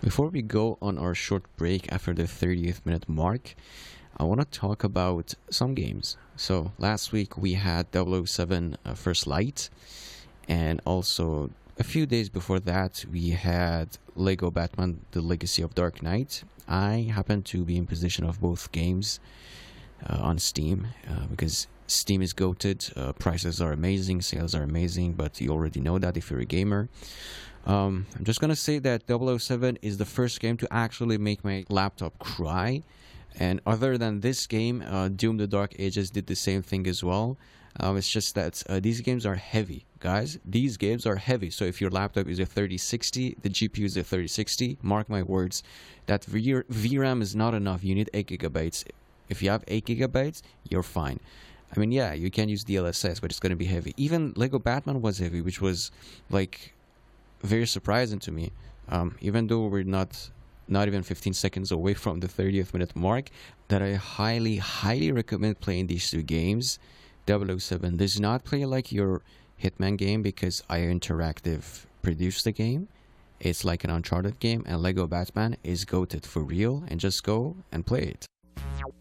Before we go on our short break after the 30th minute mark, I want to talk about some games. So last week we had 007 First Light, and also a few days before that we had Lego Batman The Legacy of Dark Knight. I happen to be in possession of both games on Steam because Steam is goated. Prices are amazing, sales are amazing, but you already know that if you're a gamer. I'm just gonna say that 007 is the first game to actually make my laptop cry, and other than this game, Doom the Dark Ages did the same thing as well. It's just that these games are heavy, guys. These games are heavy. So if your laptop is a 3060, the GPU is a 3060, mark my words, that VRAM is not enough. You need 8 gigabytes. If you have 8 gigabytes, you're fine. I mean, yeah, you can use DLSS, but it's going to be heavy. Even Lego Batman was heavy, which was like very surprising to me. Even though we're not even 15 seconds away from the 30th minute mark, that I highly recommend playing these two games. 007 does not play like your Hitman game because IO Interactive produced the game. It's like an Uncharted game, and Lego Batman is goated for real, and just go and play it.